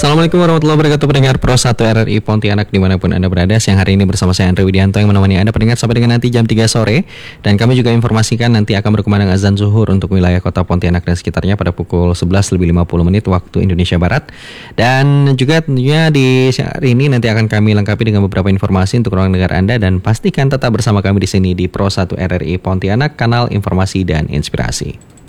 Assalamualaikum warahmatullahi wabarakatuh, pendengar Pro 1 RRI Pontianak dimanapun Anda berada. Siang hari ini bersama saya Andre Widianto yang menemani Anda pendengar sampai dengan nanti jam 3 sore. Dan kami juga informasikan nanti akan berkumandang azan zuhur untuk wilayah kota Pontianak dan sekitarnya pada pukul 11:50 waktu Indonesia Barat. Dan juga tentunya di siang hari ini nanti akan kami lengkapi dengan beberapa informasi untuk ruang dengar Anda. Dan pastikan tetap bersama kami di sini di Pro 1 RRI Pontianak, kanal informasi dan inspirasi.